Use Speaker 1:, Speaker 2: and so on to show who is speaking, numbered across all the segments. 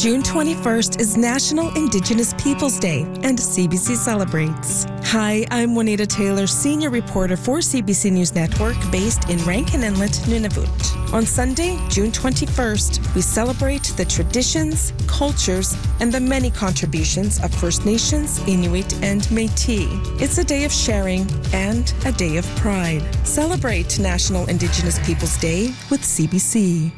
Speaker 1: June 21st is National Indigenous Peoples Day, and CBC celebrates. Hi, I'm Juanita Taylor, senior reporter for CBC News Network, based in Rankin Inlet, Nunavut. On Sunday, June 21st, we celebrate the traditions, cultures, and the many contributions of First Nations, Inuit, and Métis. It's a day of sharing and a day of pride. Celebrate National Indigenous Peoples Day with CBC.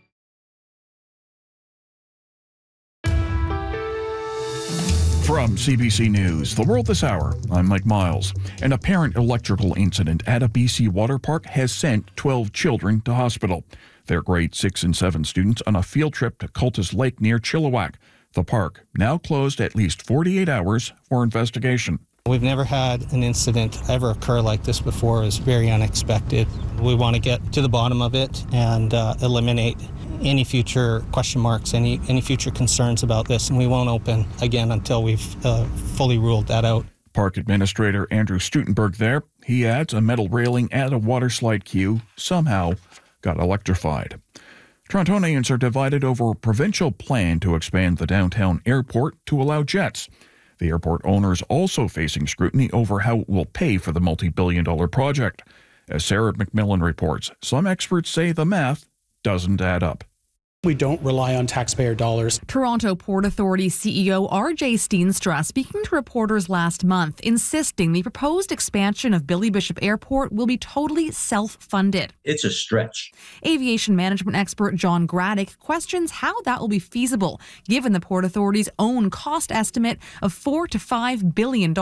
Speaker 2: From CBC News, The World This Hour, I'm Mike Miles. An apparent electrical incident at a BC water park has sent 12 children to hospital. They're grade 6 and 7 students on a field trip to Cultus Lake near Chilliwack. The park, now closed at least 48 hours for investigation.
Speaker 3: We've never had an incident ever occur like this before. It was very unexpected. We want to get to the bottom of it and eliminate any future question marks, any future concerns about this, and we won't open again until we've fully ruled that out.
Speaker 2: Park Administrator Andrew Stutenberg there. He adds a metal railing at a water slide queue somehow got electrified. Torontonians are divided over a provincial plan to expand the downtown airport to allow jets. The airport owner is also facing scrutiny over how it will pay for the multi-billion-dollar project. As Sarah McMillan reports, some experts say the math doesn't add up.
Speaker 4: We don't rely on taxpayer dollars.
Speaker 5: Toronto Port Authority CEO R.J. Steenstra speaking to reporters last month, insisting the proposed expansion of Billy Bishop Airport will be totally self-funded.
Speaker 6: It's a stretch. Aviation
Speaker 5: management expert John Graddick questions how that will be feasible, given the Port Authority's own cost estimate of $4 to $5 billion.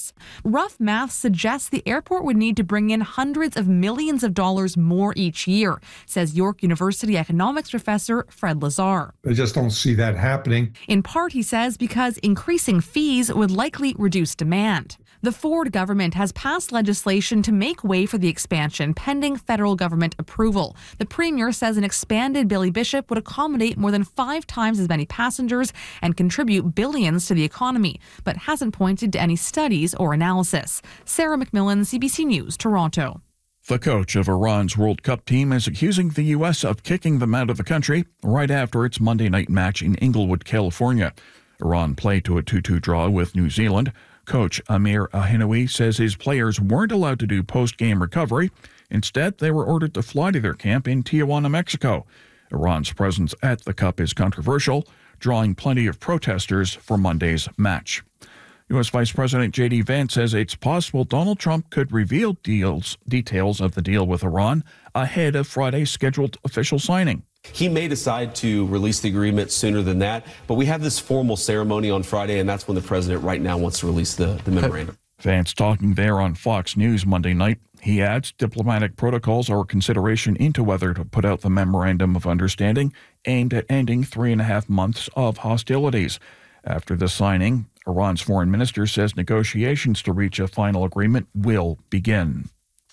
Speaker 5: Rough math suggests the airport would need to bring in hundreds of millions of dollars more each year, says York University economics professor Fred Lazar.
Speaker 7: I just don't see that happening.
Speaker 5: In part, he says, because increasing fees would likely reduce demand. The Ford government has passed legislation to make way for the expansion, pending federal government approval. The premier says an expanded Billy Bishop would accommodate more than 5 times as many passengers and contribute billions to the economy, but hasn't pointed to any studies or analysis. Sarah McMillan, CBC News, Toronto.
Speaker 2: The coach of Iran's World Cup team is accusing the U.S. of kicking them out of the country right after its Monday night match in Inglewood, California. Iran played to a 2-2 draw with New Zealand. Coach Amir Ahinoui says his players weren't allowed to do post-game recovery. Instead, they were ordered to fly to their camp in Tijuana, Mexico. Iran's presence at the Cup is controversial, drawing plenty of protesters for Monday's match. U.S. Vice President J.D. Vance says it's possible Donald Trump could reveal details of the deal with Iran ahead of Friday's scheduled official signing.
Speaker 8: He may decide to release the agreement sooner than that, but we have this formal ceremony on Friday, and that's when the president right now wants to release the memorandum.
Speaker 2: Vance talking there on Fox News Monday night. He adds diplomatic protocols are a consideration into whether to put out the memorandum of understanding aimed at ending 3.5 months of hostilities. After the signing, Iran's foreign minister says negotiations to reach a final agreement will begin.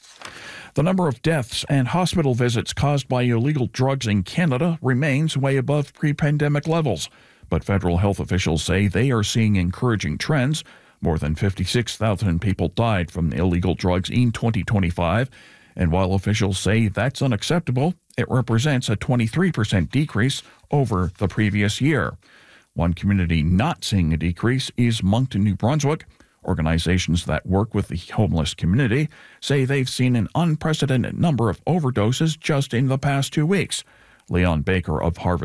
Speaker 2: The number of deaths and hospital visits caused by illegal drugs in Canada remains way above pre-pandemic levels, but federal health officials say they are seeing encouraging trends. More than 56,000 people died from illegal drugs in 2025, and while officials say that's unacceptable, it represents a 23% decrease over the previous year. One community not seeing a decrease is Moncton, New Brunswick. Organizations that work with the homeless community say they've seen an unprecedented number of overdoses just in the past 2 weeks. Leon Baker of Harvest